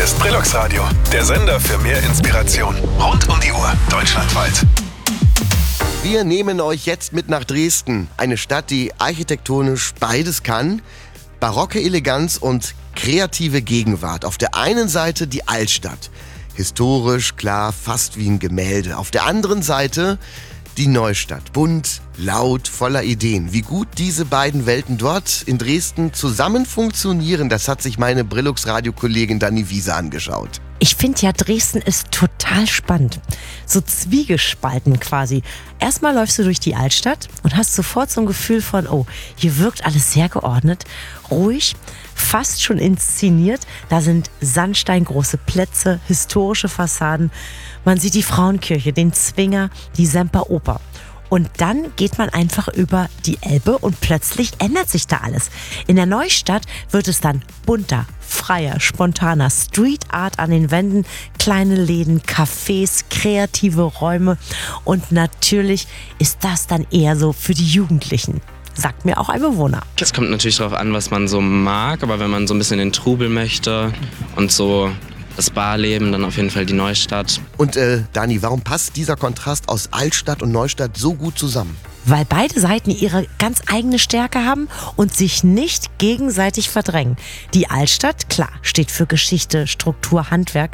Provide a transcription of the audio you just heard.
Ist Brillux Radio, der Sender für mehr Inspiration. Rund um die Uhr, deutschlandweit. Wir nehmen euch jetzt mit nach Dresden. Eine Stadt, die architektonisch beides kann. Barocke Eleganz und kreative Gegenwart. Auf der einen Seite die Altstadt. Historisch, klar, fast wie ein Gemälde. Auf der anderen Seite die Neustadt. Bunt, laut, voller Ideen. Wie gut diese beiden Welten dort in Dresden zusammen funktionieren, das hat sich meine Brillux-Radio-Kollegin Dani Wiese angeschaut. Ich finde ja, Dresden ist total spannend. So zwiegespalten quasi. Erstmal läufst du durch die Altstadt und hast sofort so ein Gefühl von, oh, hier wirkt alles sehr geordnet, ruhig, fast schon inszeniert. Da sind sandsteingroße Plätze, historische Fassaden. Man sieht die Frauenkirche, den Zwinger, die Semperoper. Und dann geht man einfach über die Elbe und plötzlich ändert sich da alles. In der Neustadt wird es dann bunter, freier, spontaner, Street Art an den Wänden, kleine Läden, Cafés, kreative Räume. Und natürlich ist das dann eher so für die Jugendlichen. Sagt mir auch ein Bewohner. Es kommt natürlich darauf an, was man so mag, aber wenn man so ein bisschen den Trubel möchte und so das Barleben, dann auf jeden Fall die Neustadt. Und Dani, warum passt dieser Kontrast aus Altstadt und Neustadt so gut zusammen? Weil beide Seiten ihre ganz eigene Stärke haben und sich nicht gegenseitig verdrängen. Die Altstadt, klar, steht für Geschichte, Struktur, Handwerk.